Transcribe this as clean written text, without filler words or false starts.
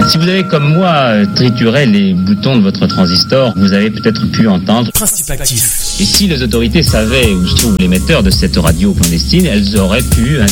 Si vous avez comme moi trituré les boutons de votre transistor, vous avez peut-être pu entendre Principe actif. Et si les autorités savaient où se trouve l'émetteur de cette radio clandestine, elles auraient pu